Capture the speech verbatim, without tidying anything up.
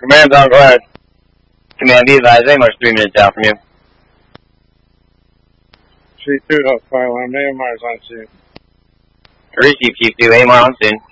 Command's on, go ahead. Command, be advised, Amars three minutes out from you. Chief two, that's fine. I'm Amar's on scene. Receive, Chief two, Amar on scene.